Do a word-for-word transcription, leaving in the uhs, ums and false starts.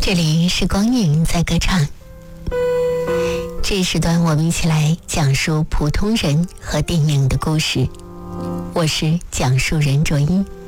这里是光影在歌唱，这一时段我们一起来讲述普通人和电影的故事。我是讲述人卓一。